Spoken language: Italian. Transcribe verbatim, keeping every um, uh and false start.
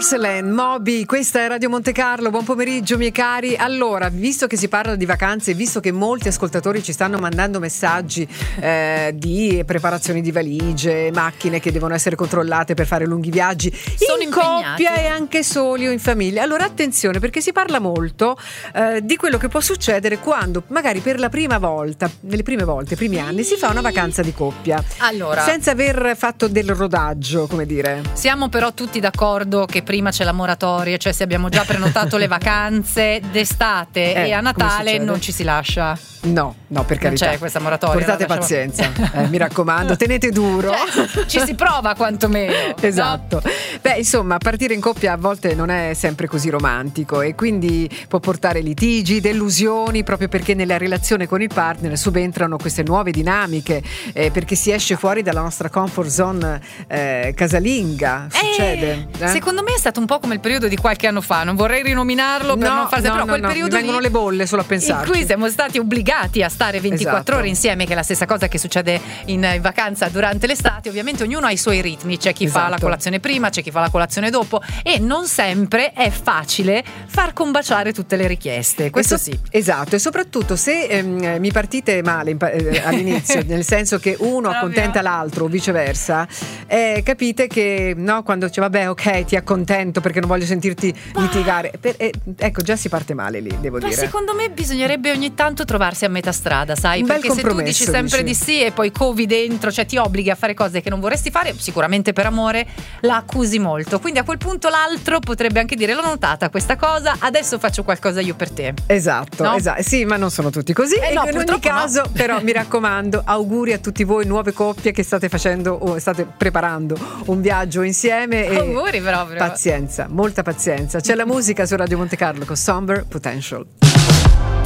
Porcelain, Moby, questa è Radio Monte Carlo, buon pomeriggio miei cari. Allora, visto che si parla di vacanze, visto che molti ascoltatori ci stanno mandando messaggi eh, di preparazioni di valigie, macchine che devono essere controllate per fare lunghi viaggi, sono in impegnati. coppia e anche soli o in famiglia. Allora attenzione, perché si parla molto eh, di quello che può succedere quando magari per la prima volta, nelle prime volte, i primi anni, si fa una vacanza di coppia. Allora, senza aver fatto del rodaggio, come dire. siamo però tutti d'accordo che prima c'è la moratoria, cioè se abbiamo già prenotato le vacanze d'estate Eh, e a come Natale succede? non ci si lascia. No, no, per Non carità. c'è questa moratoria. Portate no, lasciamo- pazienza, eh, mi raccomando, tenete duro. Cioè, ci si prova quantomeno. Esatto. No? Beh, insomma, partire in coppia a volte non è sempre così romantico e quindi può portare litigi, delusioni, proprio perché nella relazione con il partner subentrano queste nuove dinamiche, eh, perché si esce fuori dalla nostra comfort zone eh, casalinga. Succede. Eh, eh? Secondo me è stato un po' come il periodo di qualche anno fa, non vorrei rinominarlo per No, non far no, però no, quel no, mi periodo vengono lì le bolle solo a pensarci. in cui siamo stati obbligati a stare ventiquattro Esatto. ore insieme, che è la stessa cosa che succede in, in vacanza durante l'estate. Ovviamente ognuno ha i suoi ritmi, c'è chi fa Esatto. la colazione prima, c'è chi fa la colazione dopo e non sempre è facile far combaciare tutte le richieste, questo E so- sì. Esatto, e soprattutto se ehm, mi partite male in pa- eh, all'inizio, nel senso che uno Proprio. accontenta l'altro o viceversa, eh, capite che no, quando dice vabbè ok ti accontento perché non voglio sentirti litigare, per- eh, ecco già si parte male lì, devo Ma dire. secondo me bisognerebbe ogni tanto trovarsi a metà strada, sai? Un bel Perché se tu compromesso, dici sempre dici. di sì e poi covi dentro, cioè ti obblighi a fare cose che non vorresti fare, sicuramente per amore, la accusi molto. Quindi a quel punto l'altro potrebbe anche dire: l'ho notata questa cosa, adesso faccio qualcosa io per te. Esatto, No? esatto, sì, ma non sono tutti così. Eh E no, in ogni purtroppo caso, no. però, mi raccomando, auguri a tutti voi nuove coppie che state facendo o state preparando un viaggio insieme. E Auguri proprio. pazienza, molta pazienza. C'è la musica su Radio Monte Carlo con Somber Potential.